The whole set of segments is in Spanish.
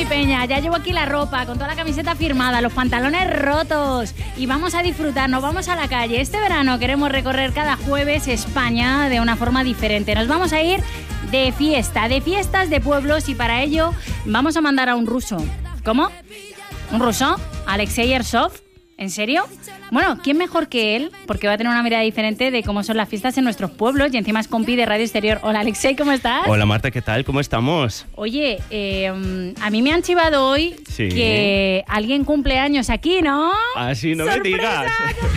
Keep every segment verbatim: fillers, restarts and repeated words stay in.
Peña, ya llevo aquí la ropa, con toda la camiseta firmada, los pantalones rotos y vamos a disfrutar, nos vamos a la calle. Este verano queremos recorrer cada jueves España de una forma diferente. Nos vamos a ir de fiesta, de fiestas de pueblos y para ello vamos a mandar a un ruso. ¿Cómo? ¿Un ruso? ¿Alexei Ersov? ¿En serio? Bueno, ¿quién mejor que él? Porque va a tener una mirada diferente de cómo son las fiestas en nuestros pueblos y encima es compi de Radio Exterior. Hola, Alexei, ¿cómo estás? Hola, Marta, ¿qué tal? ¿Cómo estamos? Oye, eh, a mí me han chivado hoy sí. que alguien cumple años aquí, ¿no? Ah, sí, no me digas.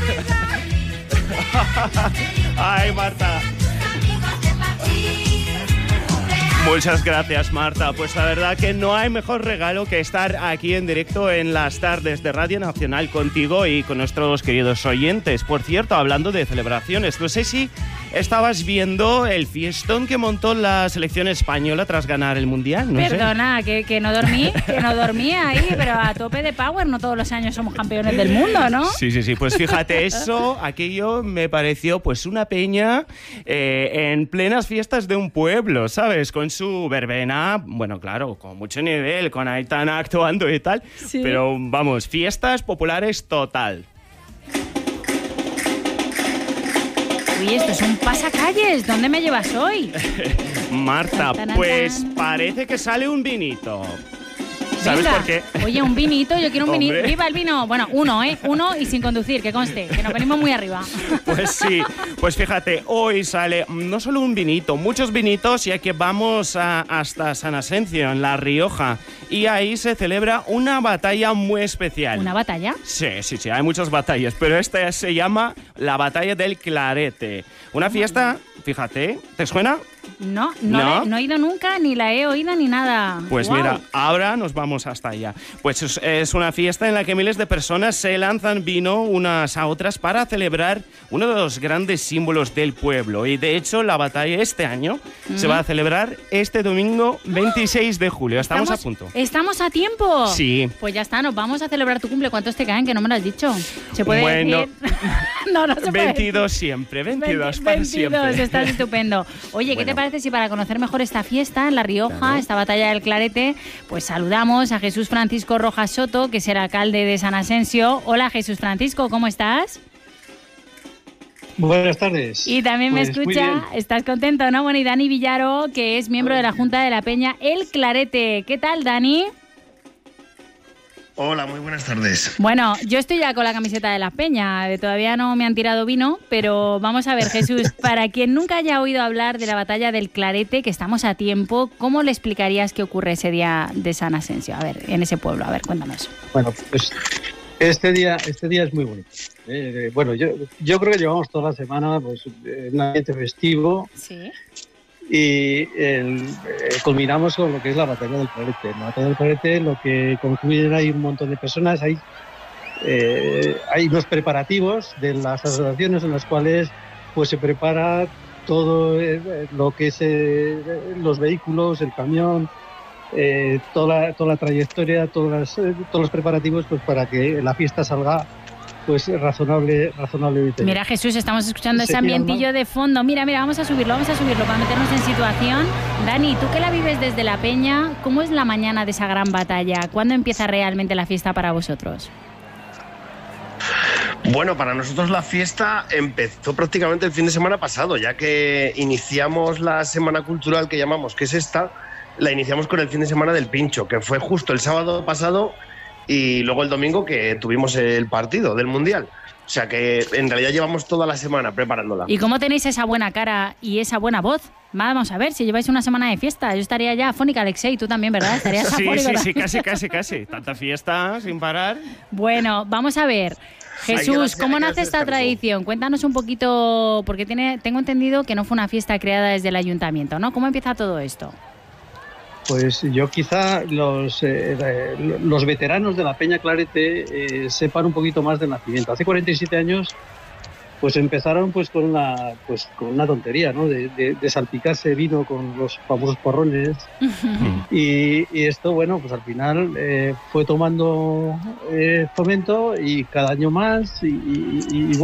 ¡Sorpresa! Ay, Marta. Muchas gracias, Marta. Pues la verdad que no hay mejor regalo que estar aquí en directo en las tardes de Radio Nacional contigo y con nuestros queridos oyentes. Por cierto, hablando de celebraciones, no sé si estabas viendo el fiestón que montó la selección española tras ganar el Mundial. No Perdona, sé. que, que no dormí, que no dormía ahí, pero a tope de power, no todos los años somos campeones del mundo, ¿no? Sí, sí, sí, pues fíjate, eso, aquello me pareció pues una peña eh, en plenas fiestas de un pueblo, ¿sabes? Con su verbena, bueno, claro, con mucho nivel, con Aitana actuando y tal, sí. Pero vamos, fiestas populares total. Uy, esto es un pasacalles, ¿dónde me llevas hoy? Marta, pues parece que sale un vinito. ¿Sabes Venga. por qué? Oye, un vinito, yo quiero un vinito. Hombre. ¡Viva el vino! Bueno, uno, ¿eh? Uno y sin conducir, que conste, que nos venimos muy arriba. Pues sí, pues fíjate, hoy sale no solo un vinito, muchos vinitos, ya que vamos a, hasta San Asencio, en La Rioja, y ahí se celebra una batalla muy especial. ¿Una batalla? Sí, sí, sí, hay muchas batallas, pero esta se llama la Batalla del Clarete. Una fiesta, fíjate, ¿te suena? No, no, ¿No? Le, no he ido nunca, ni la he oído, ni nada. Pues wow. Mira, ahora nos vamos hasta allá. Pues es, es una fiesta en la que miles de personas se lanzan vino unas a otras para celebrar uno de los grandes símbolos del pueblo. Y de hecho, la batalla este año mm. se va a celebrar este domingo veintiséis de julio. Estamos, ¿Estamos a punto. ¿Estamos a tiempo? Sí. Pues ya está, nos vamos a celebrar tu cumple. ¿Cuántos te caen? Que no me lo has dicho. ¿Se puede bueno, decir? no, no se puede veintidós siempre, veintidós para veintidós, siempre. Estás estupendo. Oye, ¿qué bueno. te parece si para conocer mejor esta fiesta en La Rioja, claro. esta batalla del Clarete, pues saludamos a Jesús Francisco Rojas Soto, que es el alcalde de San Asensio. Hola, Jesús Francisco, ¿cómo estás? Buenas tardes. Y también pues me escucha, ¿estás contento, no? Bueno, y Dani Villaro, que es miembro de la Junta de la Peña El Clarete. ¿Qué tal, Dani? Hola, muy buenas tardes. Bueno, yo estoy ya con la camiseta de la Peña, todavía no me han tirado vino, pero vamos a ver, Jesús, para quien nunca haya oído hablar de la batalla del Clarete, que estamos a tiempo, ¿cómo le explicarías qué ocurre ese día de San Asensio? A ver, en ese pueblo, a ver, cuéntanos. Bueno, pues este día, este día es muy bonito. Eh, bueno, yo, yo creo que llevamos toda la semana pues, en un ambiente festivo. Sí. Y el, eh, culminamos con lo que es la batalla del Clarete. En la batalla del Clarete lo que concluyen hay un montón de personas, hay, eh, hay unos preparativos de las asociaciones en las cuales pues se prepara todo eh, lo que es eh, los vehículos, el camión, eh, toda, la, toda la trayectoria, todas las, eh, todos los preparativos pues para que la fiesta salga pues razonable, razonablemente. Mira, Jesús, estamos escuchando ese ambientillo de fondo. Mira, mira, vamos a subirlo, vamos a subirlo para meternos en situación. Dani, tú que la vives desde la Peña, ¿cómo es la mañana de esa gran batalla? ¿Cuándo empieza realmente la fiesta para vosotros? Bueno, para nosotros la fiesta empezó prácticamente el fin de semana pasado, ya que iniciamos la semana cultural que llamamos, que es esta, la iniciamos con el fin de semana del Pincho, que fue justo el sábado pasado y luego el domingo que tuvimos el partido del Mundial. O sea que en realidad llevamos toda la semana preparándola. ¿Y cómo tenéis esa buena cara y esa buena voz? Vamos a ver, si lleváis una semana de fiesta, yo estaría ya afónica, Alexei, tú también, ¿verdad? Estarías sí, afónico sí, también. sí, casi, casi, casi. Tanta fiesta sin parar. Bueno, vamos a ver. Jesús, ¿cómo nace esta tradición? Cuéntanos un poquito, porque tiene, tengo entendido que no fue una fiesta creada desde el ayuntamiento, ¿no? ¿Cómo empieza todo esto? Pues yo quizá los, eh, los veteranos de la Peña Clarete eh, sepan un poquito más del nacimiento. Hace cuarenta y siete años pues empezaron pues con una pues con una tontería, ¿no? De, de, de salpicarse vino con los famosos porrones. y, y esto, bueno, pues al final eh, fue tomando eh, fomento y cada año más y, y, y